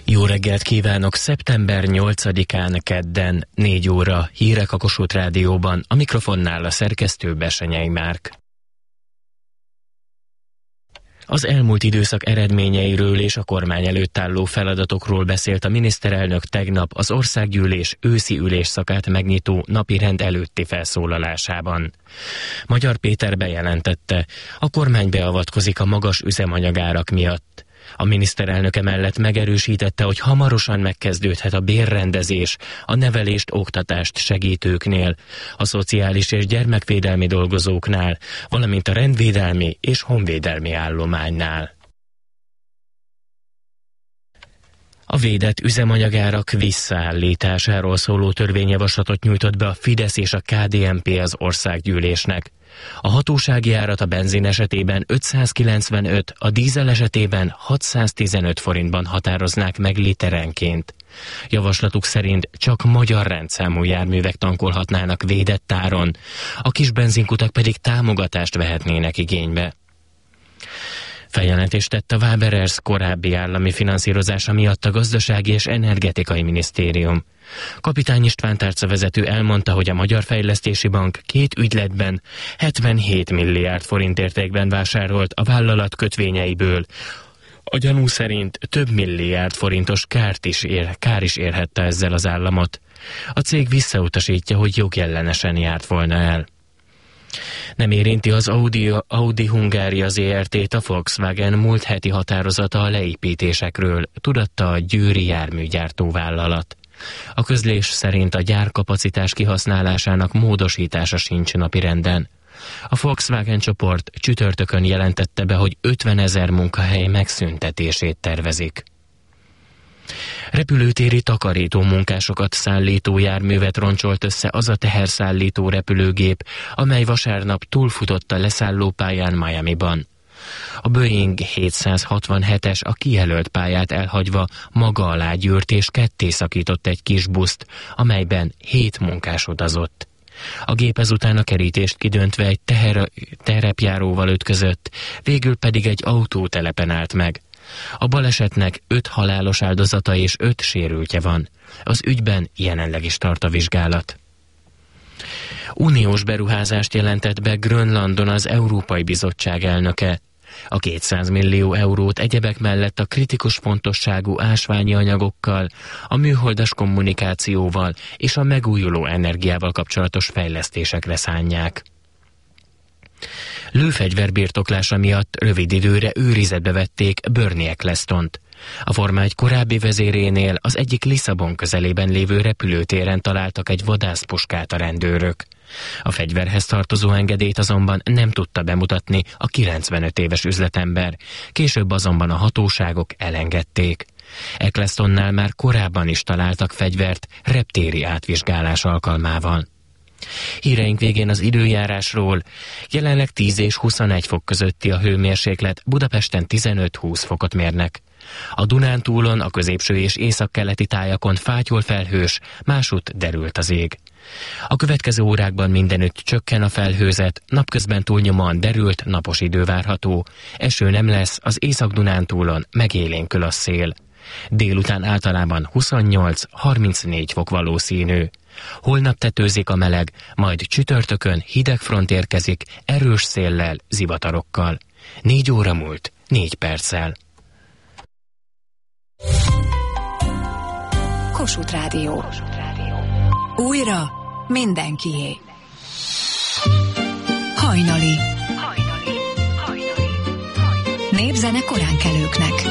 Jó reggelt kívánok! Szeptember 8-án kedden 4 óra hírek a Kossuth Rádióban, a mikrofonnál a szerkesztő Bessenyei Márk. Az elmúlt időszak eredményeiről és a kormány előtt álló feladatokról beszélt a miniszterelnök tegnap az országgyűlés őszi ülésszakát megnyitó napirend előtti felszólalásában. Magyar Péter bejelentette, a kormány beavatkozik a magas üzemanyagárak miatt. A miniszterelnök emellett megerősítette, hogy hamarosan megkezdődhet a bérrendezés a nevelést, oktatást segítőknél, a szociális és gyermekvédelmi dolgozóknál, valamint a rendvédelmi és honvédelmi állománynál. A védett üzemanyagárak visszaállításáról szóló törvényjavaslatot nyújtott be a Fidesz és a KDNP az országgyűlésnek. A hatósági árat a benzin esetében 595, a dízel esetében 615 forintban határoznák meg literenként. Javaslatuk szerint csak magyar rendszámú járművek tankolhatnának védett áron, a kis benzinkutak pedig támogatást vehetnének igénybe. Feljelentést tett a Waberers korábbi állami finanszírozása miatt a Gazdasági és Energetikai Minisztérium. Kapitány István tárcavezető elmondta, hogy a Magyar Fejlesztési Bank 2 ügyletben 77 milliárd forint értékben vásárolt a vállalat kötvényeiből. A gyanú szerint több milliárd forintos kár is érhette ezzel az államot. A cég visszautasítja, hogy jogellenesen járt volna el. Nem érinti az Audi Hungária ZRT-t a Volkswagen múlt heti határozata a leépítésekről, tudatta a győri járműgyártó vállalat. A közlés szerint a gyárkapacitás kihasználásának módosítása sincs napirenden. A Volkswagen csoport csütörtökön jelentette be, hogy 50 000 munkahely megszüntetését tervezik. Repülőtéri takarító munkásokat szállító járművet roncsolt össze az a teherszállító repülőgép, amely vasárnap túlfutott a leszállópályán Miamiban. A Boeing 767-es a kijelölt pályát elhagyva maga alá gyűrt és ketté szakított egy kis buszt, amelyben 7 munkás utazott. A gép ezután a kerítést kidöntve egy terepjáróval ütközött, végül pedig egy autótelepen állt meg. A balesetnek 5 halálos áldozata és 5 sérültje van. Az ügyben jelenleg is tart a vizsgálat. Uniós beruházást jelentett be Grönlandon az Európai Bizottság elnöke. A 200 millió eurót egyebek mellett a kritikus fontosságú ásványi anyagokkal, a műholdas kommunikációval és a megújuló energiával kapcsolatos fejlesztésekre szánják. Lőfegyver birtoklása miatt rövid időre őrizetbe vették Bernie Ecclestont. A Forma 1 korábbi vezérénél az egyik Lisszabon közelében lévő repülőtéren találtak egy vadászpuskát a rendőrök. A fegyverhez tartozó engedélyt azonban nem tudta bemutatni a 95 éves üzletember, később azonban a hatóságok elengedték. Ecclestonnál már korábban is találtak fegyvert reptéri átvizsgálás alkalmával. Híreink végén az időjárásról. Jelenleg 10 és 21 fok közötti a hőmérséklet, Budapesten 15-20 fokot mérnek. A Dunántúlon, a középső és északkeleti tájakon fátyol felhős, másútt derült az ég. A következő órákban mindenütt csökken a felhőzet, napközben túlnyomóan derült, napos idő várható. Eső nem lesz, az Észak-Dunántúlon megélénkül a szél. Délután általában 28-34 fok valószínű. Holnap tetőzik a meleg, majd csütörtökön hideg front érkezik, erős széllel, zivatarokkal. 4 óra múlt, 4 perccel. Kossuth Rádió. Újra mindenkié. Hajnali. Népzene koránkelőknek.